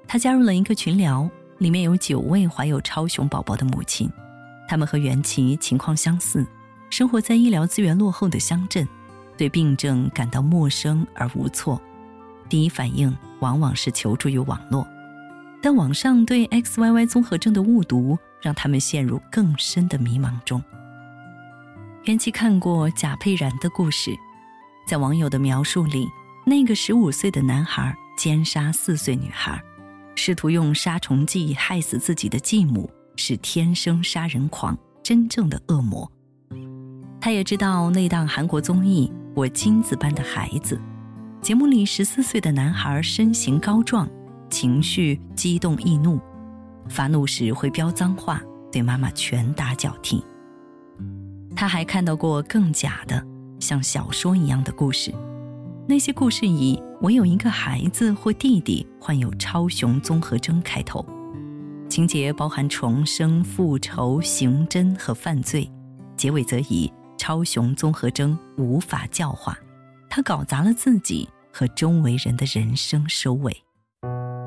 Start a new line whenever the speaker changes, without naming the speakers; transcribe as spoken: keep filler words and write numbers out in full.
他加入了一个群聊，里面有九位怀有超雄宝宝的母亲，他们和袁琪情况相似，生活在医疗资源落后的乡镇，对病症感到陌生而无措，第一反应往往是求助于网络，但网上对 X Y Y 综合征的误读让他们陷入更深的迷茫中。袁琪看过贾佩然的故事，在网友的描述里，那个十五岁的男孩奸杀四岁女孩，试图用杀虫剂害死自己的继母，是天生杀人狂，真正的恶魔。他也知道那档韩国综艺《我金子般的孩子》，节目里十四岁的男孩身形高壮，情绪激动易怒，发怒时会飙脏话，对妈妈拳打脚踢。他还看到过更假的，像小说一样的故事，那些故事以我有一个孩子或弟弟患有超雄综合征开头，情节包含重生、复仇、刑侦和犯罪，结尾则以超雄综合征无法教化，他搞砸了自己和周围人的人生收尾。